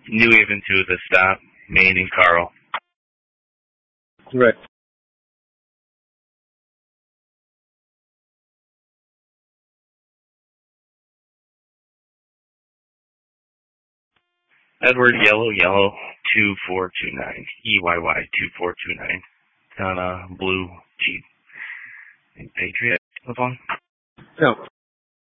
New Haven to the stop, Maine and Carl. Correct. Edward Yellow 2429. EYY 2429. It's on a blue Jeep. Patriot. What's on? No.